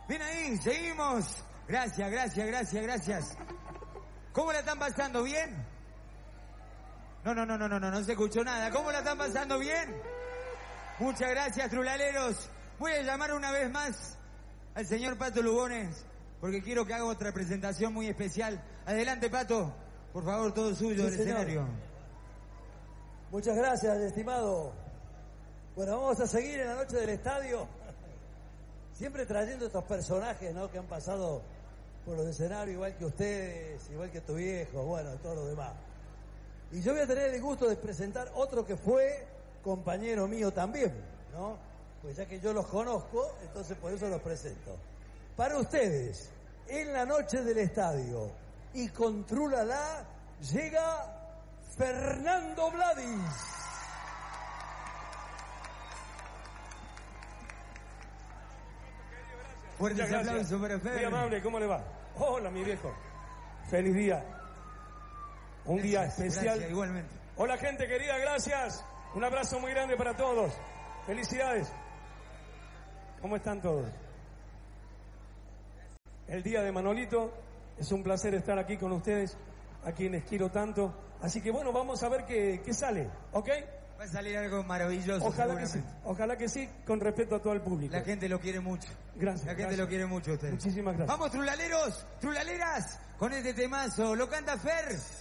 Bien ahí, seguimos. Gracias, gracias, gracias, gracias. ¿Cómo la están pasando? ¿Bien? No se escuchó nada. ¿Cómo la están pasando? ¿Bien? Muchas gracias, trulaleros. Voy a llamar una vez más al señor Pato Lugones, porque quiero que haga otra presentación muy especial. Adelante, Pato. Por favor, todo suyo del escenario. Muchas gracias, estimado. Bueno, vamos a seguir en la noche del estadio. Siempre trayendo estos personajes, ¿no? Que han pasado por los escenarios, igual que ustedes, igual que tu viejo, bueno, todo lo demás. Y yo voy a tener el gusto de presentar otro que fue compañero mío también, ¿no? Pues ya que yo los conozco, entonces por eso los presento. Para ustedes, en la noche del estadio y con Trulala, llega Fernando Vladis. Fuertes aplausos para Fer. Muy amable, ¿cómo le va? Hola, mi viejo. Feliz día. Un día especial. Gracias, igualmente. Hola, gente querida, gracias. Un abrazo muy grande para todos. Felicidades. ¿Cómo están todos? El día de Manolito. Es un placer estar aquí con ustedes, a quienes quiero tanto. Así que bueno, vamos a ver qué sale, ¿ok? Va a salir algo maravilloso. Ojalá que sí, con respeto a todo el público. La gente lo quiere mucho. Gracias. La gente lo quiere mucho a ustedes. Muchísimas gracias. Vamos, trulaleros, trulaleras, con este temazo. Lo canta Fer.